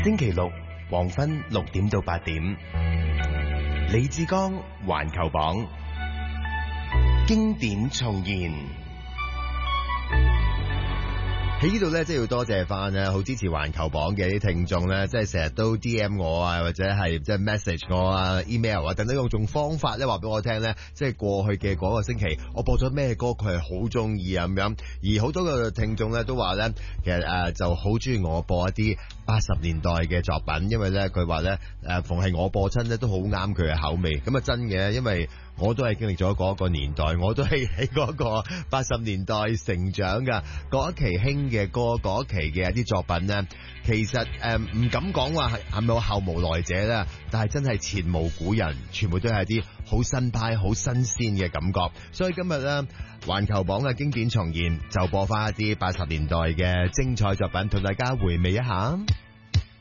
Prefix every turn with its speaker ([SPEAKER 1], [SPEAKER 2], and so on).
[SPEAKER 1] 星期六黃昏6點到8點，李志剛環球榜經典重現。
[SPEAKER 2] 喺呢度咧，即係要多謝翻咧，好支持環球榜嘅啲聽眾咧，即係成日都 DM 我啊，或者係即係 message 我啊、email 啊等等用種方法咧，話俾我聽咧，即係過去嘅嗰個星期我播咗咩歌，佢係好中意啊咁樣。而好多嘅聽眾咧都話咧，其實就好中意我播一啲80年代嘅作品，因為咧佢話咧逢係我播親咧都好啱佢嘅口味。咁啊真嘅，因為我都係經歷咗嗰個年代，我都係喺嗰個80年代成長噶，嗰一期興嘅歌，嗰一期嘅一啲作品呢，其實唔敢講話係咪我後無來者啦，但係真係前無古人，全部都係一啲好新派、好新鮮嘅感覺。所以今日呢，環球榜嘅經典重現就播翻一啲80年代嘅精彩作品，同大家回味一下。